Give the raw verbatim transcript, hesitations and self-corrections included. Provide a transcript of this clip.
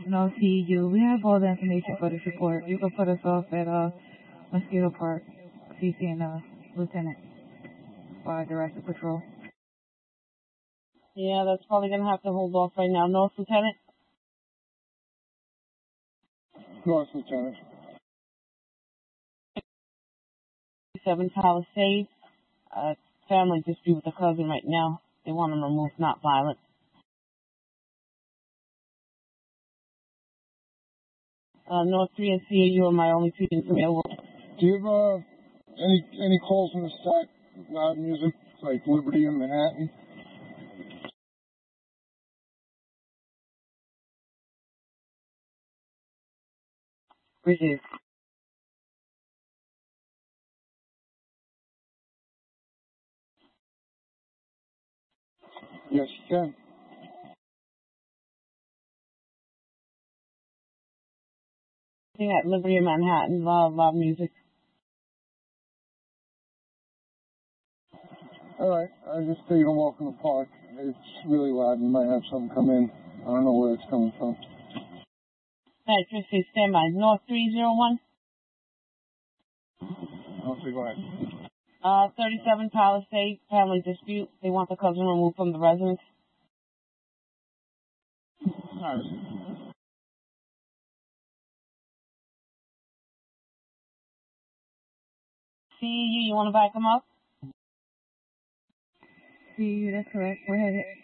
No, see you. We have all the information for this report. You can put us off at uh Mosquito Park, C C and uh Lieutenant by Director Patrol. Yeah, that's probably gonna have to hold off right now. North Lieutenant? North Lieutenant. Seven Palisades. Uh, family dispute with a cousin right now. They want him removed, not violent. Uh, North three and C A U are my only two things available. Do you have uh, any any calls in the stack of loud music, like Liberty in Manhattan? Receive. Yes, you can. Thing at Liberty in Manhattan, loud, loud music. All right, I just stayed a walk in the park. It's really loud. You might have something come in. I don't know where it's coming from. Alright, Christy, stand by. North three zero one. Okay, go ahead. Uh, thirty-seven Palisade, family dispute. They want the cousin removed from the residence. All right. C U, you want to back them up? See you, that's correct. We're headed.